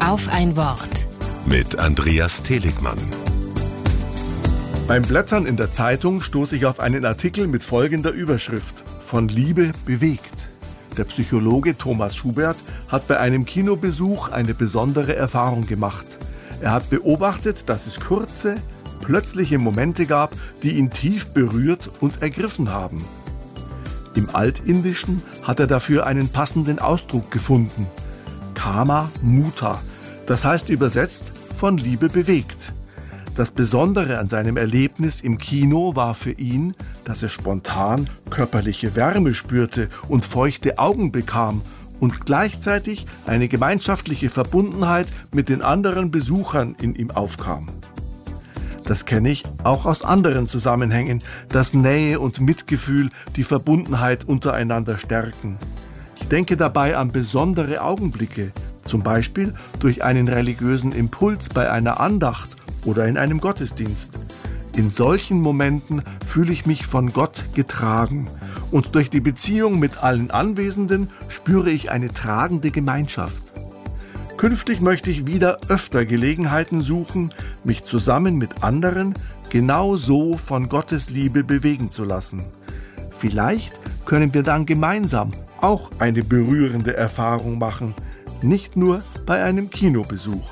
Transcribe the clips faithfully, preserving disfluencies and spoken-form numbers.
Auf ein Wort. Mit Andreas Teligmann. Beim Blättern in der Zeitung stoße ich auf einen Artikel mit folgender Überschrift: Von Liebe bewegt. Der Psychologe Thomas Schubert hat bei einem Kinobesuch eine besondere Erfahrung gemacht. Er hat beobachtet, dass es kurze, plötzliche Momente gab, die ihn tief berührt und ergriffen haben. Im Altindischen hat er dafür einen passenden Ausdruck gefunden: Kama Muta, das heißt übersetzt von Liebe bewegt. Das Besondere an seinem Erlebnis im Kino war für ihn, dass er spontan körperliche Wärme spürte und feuchte Augen bekam und gleichzeitig eine gemeinschaftliche Verbundenheit mit den anderen Besuchern in ihm aufkam. Das kenne ich auch aus anderen Zusammenhängen, dass Nähe und Mitgefühl die Verbundenheit untereinander stärken. Ich denke dabei an besondere Augenblicke, zum Beispiel durch einen religiösen Impuls bei einer Andacht oder in einem Gottesdienst. In solchen Momenten fühle ich mich von Gott getragen und durch die Beziehung mit allen Anwesenden spüre ich eine tragende Gemeinschaft. Künftig möchte ich wieder öfter Gelegenheiten suchen, mich zusammen mit anderen genau so von Gottes Liebe bewegen zu lassen. Vielleicht können wir dann gemeinsam auch eine berührende Erfahrung machen, nicht nur bei einem Kinobesuch.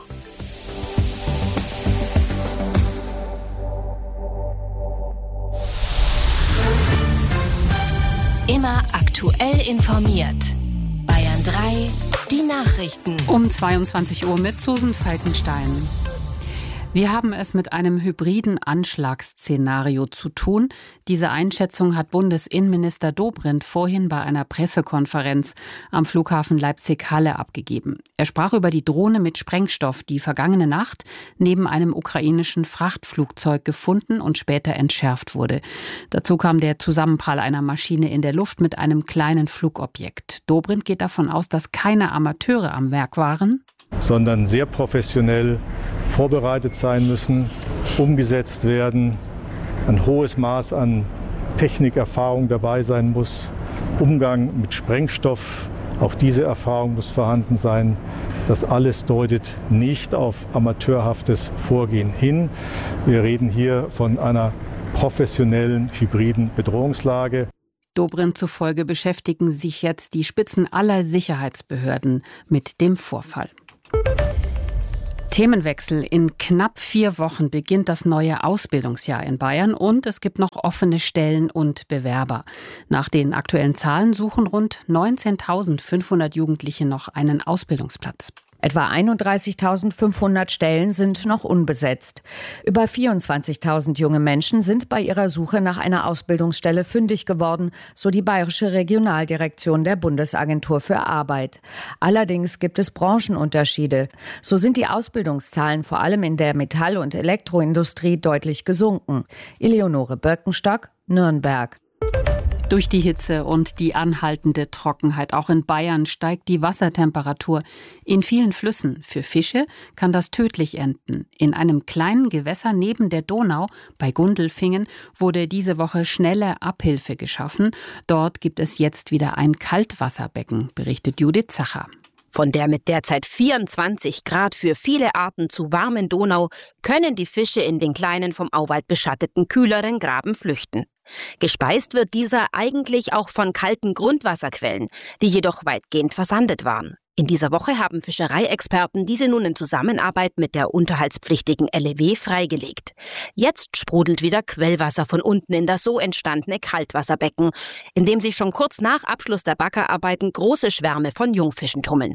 Immer aktuell informiert. Bayern drei, die Nachrichten. Um zweiundzwanzig Uhr mit Susan Falkenstein. Wir haben es mit einem hybriden Anschlagsszenario zu tun. Diese Einschätzung hat Bundesinnenminister Dobrindt vorhin bei einer Pressekonferenz am Flughafen Leipzig-Halle abgegeben. Er sprach über die Drohne mit Sprengstoff, die vergangene Nacht neben einem ukrainischen Frachtflugzeug gefunden und später entschärft wurde. Dazu kam der Zusammenprall einer Maschine in der Luft mit einem kleinen Flugobjekt. Dobrindt geht davon aus, dass keine Amateure am Werk waren, sondern sehr professionell vorbereitet sein müssen, umgesetzt werden, ein hohes Maß an Technikerfahrung dabei sein muss, Umgang mit Sprengstoff, auch diese Erfahrung muss vorhanden sein. Das alles deutet nicht auf amateurhaftes Vorgehen hin. Wir reden hier von einer professionellen, hybriden Bedrohungslage. Dobrindt zufolge beschäftigen sich jetzt die Spitzen aller Sicherheitsbehörden mit dem Vorfall. Themenwechsel. In knapp vier Wochen beginnt das neue Ausbildungsjahr in Bayern und es gibt noch offene Stellen und Bewerber. Nach den aktuellen Zahlen suchen rund neunzehntausendfünfhundert Jugendliche noch einen Ausbildungsplatz. Etwa einunddreißigtausendfünfhundert Stellen sind noch unbesetzt. Über vierundzwanzigtausend junge Menschen sind bei ihrer Suche nach einer Ausbildungsstelle fündig geworden, so die Bayerische Regionaldirektion der Bundesagentur für Arbeit. Allerdings gibt es Branchenunterschiede. So sind die Ausbildungszahlen vor allem in der Metall- und Elektroindustrie deutlich gesunken. Eleonore Birkenstock, Nürnberg. Durch die Hitze und die anhaltende Trockenheit auch in Bayern steigt die Wassertemperatur in vielen Flüssen. Für Fische kann das tödlich enden. In einem kleinen Gewässer neben der Donau bei Gundelfingen wurde diese Woche schnelle Abhilfe geschaffen. Dort gibt es jetzt wieder ein Kaltwasserbecken, berichtet Judith Zacher. Von der mit derzeit vierundzwanzig Grad für viele Arten zu warmen Donau können die Fische in den kleinen, vom Auwald beschatteten, kühleren Graben flüchten. Gespeist wird dieser eigentlich auch von kalten Grundwasserquellen, die jedoch weitgehend versandet waren. In dieser Woche haben Fischereiexperten diese nun in Zusammenarbeit mit der unterhaltspflichtigen L E W freigelegt. Jetzt sprudelt wieder Quellwasser von unten in das so entstandene Kaltwasserbecken, in dem sich schon kurz nach Abschluss der Baggerarbeiten große Schwärme von Jungfischen tummeln.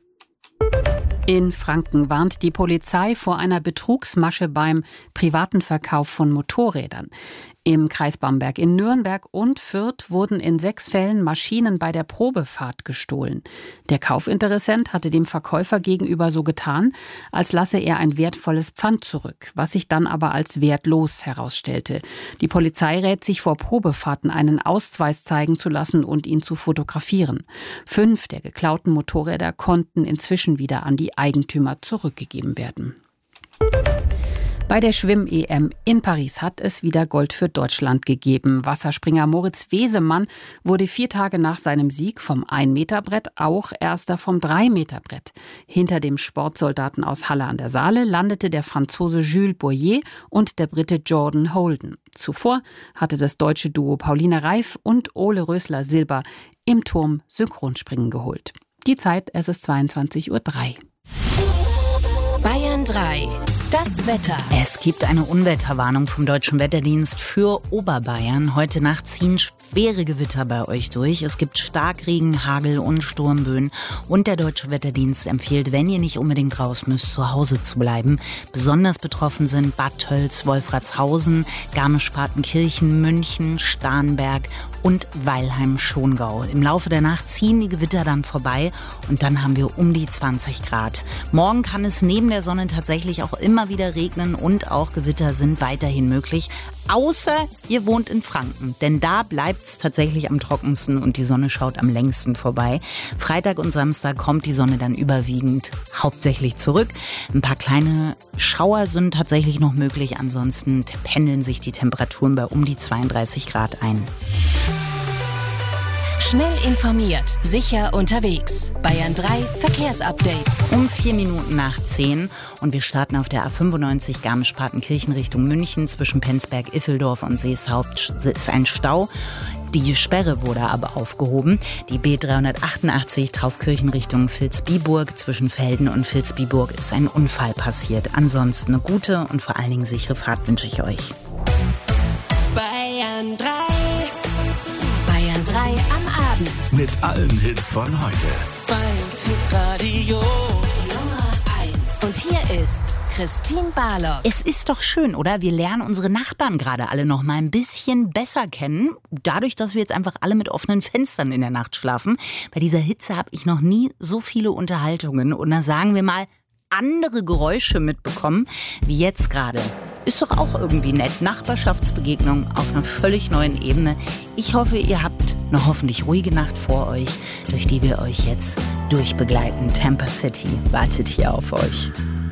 In Franken warnt die Polizei vor einer Betrugsmasche beim privaten Verkauf von Motorrädern. Im Kreis Bamberg, in Nürnberg und Fürth wurden in sechs Fällen Maschinen bei der Probefahrt gestohlen. Der Kaufinteressent hatte dem Verkäufer gegenüber so getan, als lasse er ein wertvolles Pfand zurück, was sich dann aber als wertlos herausstellte. Die Polizei rät sich vor Probefahrten, einen Ausweis zeigen zu lassen und ihn zu fotografieren. Fünf der geklauten Motorräder konnten inzwischen wieder an die Eigentümer zurückgegeben werden. Bei der Schwimm-E M in Paris hat es wieder Gold für Deutschland gegeben. Wasserspringer Moritz Wesemann wurde vier Tage nach seinem Sieg vom ein-Meter-Brett auch Erster vom drei-Meter-Brett. Hinter dem Sportsoldaten aus Halle an der Saale landete der Franzose Jules Boyer und der Brite Jordan Holden. Zuvor hatte das deutsche Duo Pauline Reif und Ole Rösler Silber im Turm Synchronspringen geholt. Die Zeit, es ist zweiundzwanzig Uhr drei. Bayern drei. Das Wetter. Es gibt eine Unwetterwarnung vom Deutschen Wetterdienst für Oberbayern. Heute Nacht ziehen schwere Gewitter bei euch durch. Es gibt Starkregen, Hagel und Sturmböen. Und der Deutsche Wetterdienst empfiehlt, wenn ihr nicht unbedingt raus müsst, zu Hause zu bleiben. Besonders betroffen sind Bad Tölz, Wolfratshausen, Garmisch-Partenkirchen, München, Starnberg und Weilheim-Schongau. Im Laufe der Nacht ziehen die Gewitter dann vorbei und dann haben wir um die zwanzig Grad. Morgen kann es neben der Sonne tatsächlich auch immer wieder regnen und auch Gewitter sind weiterhin möglich. Außer ihr wohnt in Franken, denn da bleibt es tatsächlich am trockensten und die Sonne schaut am längsten vorbei. Freitag und Samstag kommt die Sonne dann überwiegend hauptsächlich zurück. Ein paar kleine Schauer sind tatsächlich noch möglich, ansonsten pendeln sich die Temperaturen bei um die zweiunddreißig Grad ein. Schnell informiert, sicher unterwegs. Bayern drei Verkehrsupdate. Um vier Minuten nach zehn und wir starten auf der A fünfundneunzig Garmisch-Partenkirchen Richtung München. Zwischen Penzberg, Iffeldorf und Seeshaupt ist ein Stau. Die Sperre wurde aber aufgehoben. Die B dreihundertachtundachtzig Taufkirchen Richtung Vilsbiburg. Zwischen Velden und Vilsbiburg ist ein Unfall passiert. Ansonsten eine gute und vor allen Dingen sichere Fahrt wünsche ich euch. Bayern drei. Bayern drei am Abend. Mit allen Hits von heute. Bayerns Hitradio Nummer eins. Und hier ist Christine Barlock. Es ist doch schön, oder? Wir lernen unsere Nachbarn gerade alle noch mal ein bisschen besser kennen. Dadurch, dass wir jetzt einfach alle mit offenen Fenstern in der Nacht schlafen. Bei dieser Hitze habe ich noch nie so viele Unterhaltungen und da sagen wir mal andere Geräusche mitbekommen, wie jetzt gerade. Ist doch auch irgendwie nett. Nachbarschaftsbegegnung auf einer völlig neuen Ebene. Ich hoffe, ihr habt eine hoffentlich ruhige Nacht vor euch, durch die wir euch jetzt durchbegleiten. Tampa City wartet hier auf euch.